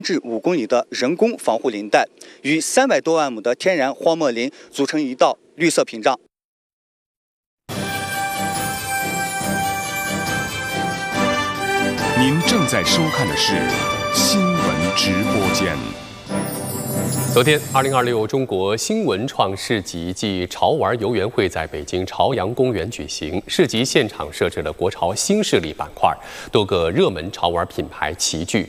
至5公里的人工防护林带，与300多万亩的天然荒漠林组成一道绿色屏障。 您正在收看的是新闻直播间。 昨天，2026中国新文创市集暨潮玩游园会在北京朝阳公园举行。市集现场设置了国潮新势力板块，多个热门潮玩品牌齐聚。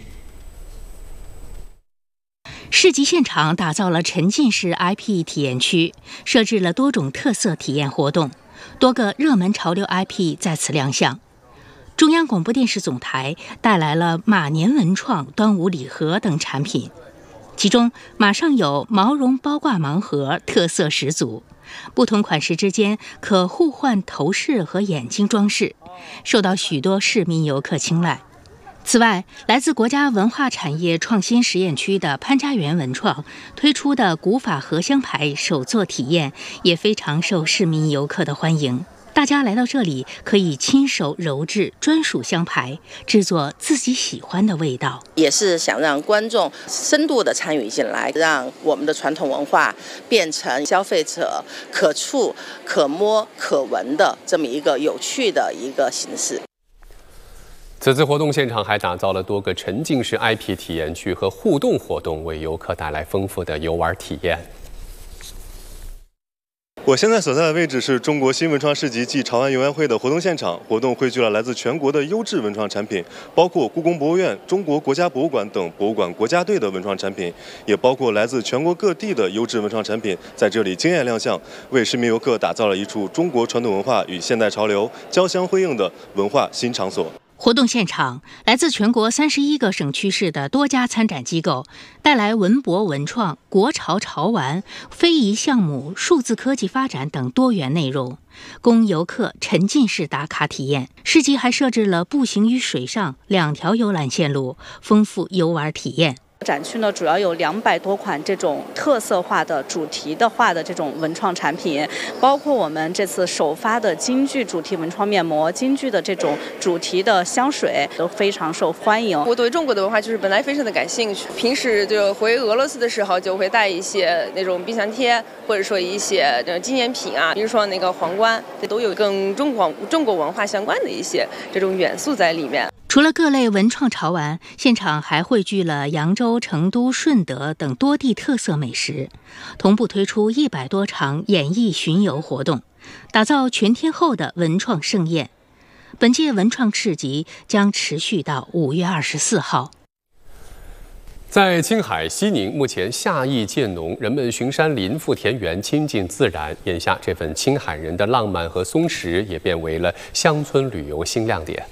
市集现场打造了沉浸式 IP 体验区，设置了多种特色体验活动，多个热门潮流 IP 在此亮相。中央广播电视总台带来了马年文创、端午礼盒等产品，其中马上有毛绒包挂盲盒，特色十足，不同款式之间可互换头饰和眼睛装饰，受到许多市民游客青睐。此外，来自国家文化产业创新实验区的潘家园文创推出的古法荷香牌手作体验也非常受市民游客的欢迎。大家来到这里可以亲手揉制专属香牌，制作自己喜欢的味道， 也是想让观众深度的参与进来，让我们的传统文化变成消费者可触、可摸、可闻的这么一个有趣的一个形式。 此次活动现场还打造了多个沉浸式 IP 体验区和互动活动，为游客带来丰富的游玩体验。 我现在所在的位置是中国新文创市集暨潮玩游园会的活动现场，活动汇聚了来自全国的优质文创产品，包括故宫博物院、中国国家博物馆等博物馆国家队的文创产品，也包括来自全国各地的优质文创产品在这里惊艳亮相，为市民游客打造了一处中国传统文化与现代潮流交相辉映的文化新场所。 活动现场，来自全国31个省区市的多家参展机构带来文博文创、国潮潮玩、非遗项目、数字科技发展等多元内容，供游客沉浸式打卡体验。市集还设置了步行与水上2条游览线路，丰富游玩体验。 展区呢，主要有200多款这种特色化的、主题的化的这种文创产品，包括我们这次首发的京剧主题文创面膜、京剧的这种主题的香水都非常受欢迎。 我对中国的文化就是本来非常的感兴趣，平时就回俄罗斯的时候就会带一些那种冰箱贴，或者说一些纪念品啊，比如说那个皇冠，这都有跟中国文化相关的一些这种元素在里面。 除了各类文创潮玩，现场还汇聚了扬州、成都、顺德等多地特色美食，同步推出100多场演艺巡游活动，打造全天候的文创盛宴。本届文创市集将持续到5月24号。 在青海西宁，目前夏意渐浓，人们巡山林、赴田园，亲近自然。眼下，这份青海人的浪漫和松弛也变为了乡村旅游新亮点。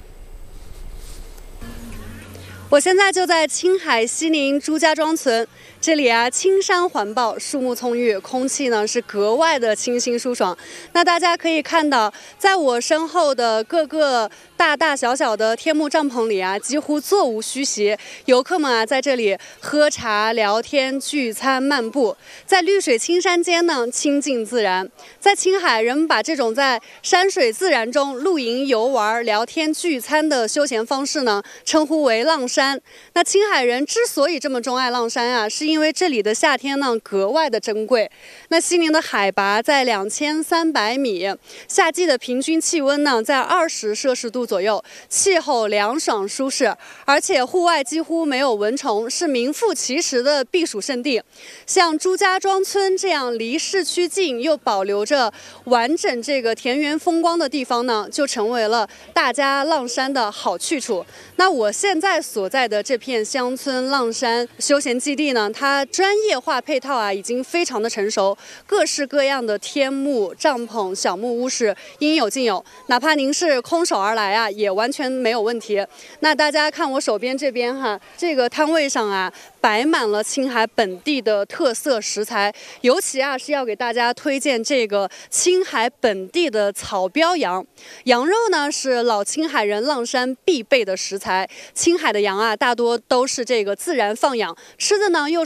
我现在就在青海西宁朱家庄村，这里啊青山环抱，树木葱郁，空气呢是格外的清新舒爽。那大家可以看到，在我身后的各个大大小小的天幕帐篷里啊，几乎座无虚席。游客们啊在这里喝茶、聊天、聚餐、漫步，在绿水青山间呢亲近自然。在青海，人们把这种在山水自然中露营游玩、聊天聚餐的休闲方式呢称呼为浪山。那青海人之所以这么钟爱浪山啊，是因为这里的夏天呢格外的珍贵。那西宁的海拔在2300米，夏季的平均气温呢在20摄氏度左右，气候凉爽舒适，而且户外几乎没有蚊虫，是名副其实的避暑胜地。像朱家庄村这样离市区近又保留着完整这个田园风光的地方呢，就成为了大家浪山的好去处。那我现在所在的这片乡村浪山休闲基地呢，它专业化配套啊已经非常的成熟，各式各样的天幕、帐篷、小木屋是应有尽有，哪怕您是空手而来啊，也完全没有问题。那大家看我手边这边哈，这个摊位上啊摆满了青海本地的特色食材，尤其啊是要给大家推荐这个青海本地的草标羊。羊肉呢是老青海人浪山必备的食材，青海的羊啊大多都是这个自然放养，吃的呢又是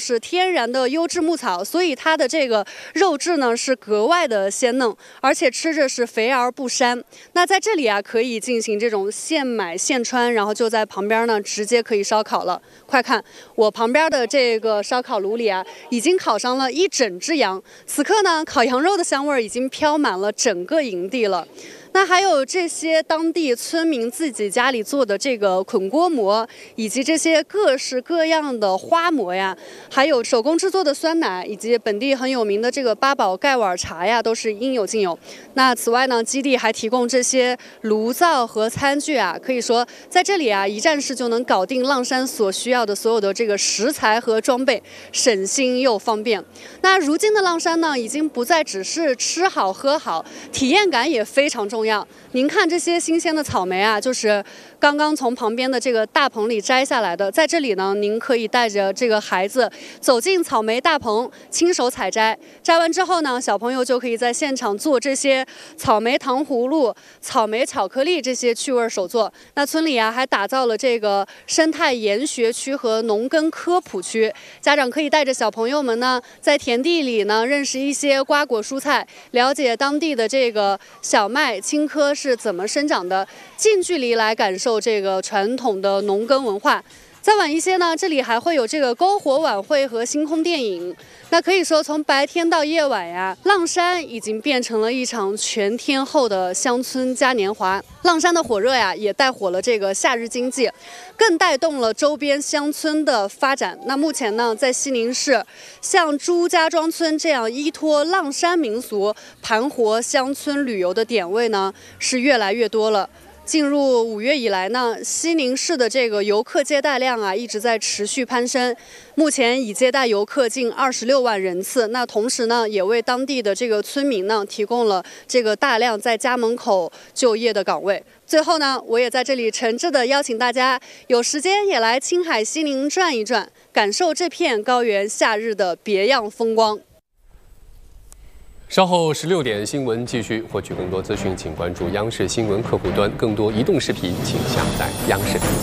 是天然的优质牧草，所以它的这个肉质呢是格外的鲜嫩，而且吃着是肥而不膻。那在这里啊，可以进行这种现买现穿，然后就在旁边呢直接可以烧烤了。快看，我旁边的这个烧烤炉里啊，已经烤上了一整只羊，此刻呢，烤羊肉的香味已经飘满了整个营地了。那还有这些当地村民自己家里做的这个捆锅馍，以及这些各式各样的花馍呀，还有手工制作的酸奶，以及本地很有名的这个八宝盖碗茶呀，都是应有尽有。那此外呢，基地还提供这些炉灶和餐具啊，可以说在这里啊，一站式就能搞定浪山所需要的所有的这个食材和装备，省心又方便。那如今的浪山呢，已经不再只是吃好喝好，体验感也非常重要。您看这些新鲜的草莓啊，就是刚刚从旁边的这个大棚里摘下来的。在这里呢，您可以带着这个孩子走进草莓大棚，亲手采摘。摘完之后呢，小朋友就可以在现场做这些草莓糖葫芦、草莓巧克力这些趣味手作。那村里啊，还打造了这个生态研学区和农耕科普区，家长可以带着小朋友们呢，在田地里呢认识一些瓜果蔬菜，了解当地的这个小麦、青稞是怎么生长的，近距离来感受这个传统的农耕文化。再晚一些呢，这里还会有这个篝火晚会和星空电影。那可以说，从白天到夜晚呀，浪山已经变成了一场全天候的乡村嘉年华。浪山的火热呀，也带火了这个夏日经济，更带动了周边乡村的发展。那目前呢，在西宁市，像朱家庄村这样依托浪山民俗盘活乡村旅游的点位呢，是越来越多了。进入5月以来呢，西宁市的这个游客接待量啊一直在持续攀升，目前已接待游客近26万人次。那同时呢，也为当地的这个村民呢提供了这个大量在家门口就业的岗位。最后呢，我也在这里诚挚的邀请大家，有时间也来青海西宁转一转，感受这片高原夏日的别样风光。 稍后16点新闻继续，获取更多资讯，请关注央视新闻客户端。更多移动视频，请下载央视。